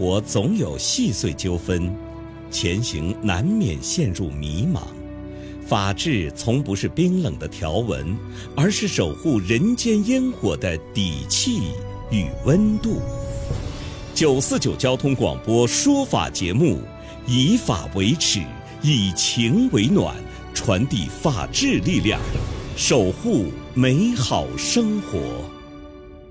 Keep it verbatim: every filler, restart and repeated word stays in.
活总有细碎纠纷，前行难免陷入迷茫。法治从不是冰冷的条文，而是守护人间烟火的底气与温度。九四九交通广播说法节目，以法为尺，以情为暖，传递法治力量，守护美好生活。